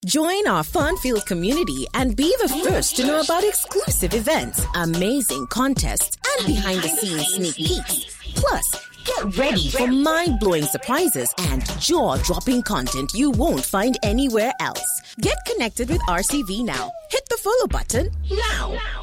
Join our fun-filled community and be the first to know about exclusive events, amazing contests, and behind-the-scenes sneak peeks. Plus, get ready for mind-blowing surprises and jaw-dropping content you won't find anywhere else. Get connected with RCV now. Hit the follow button now.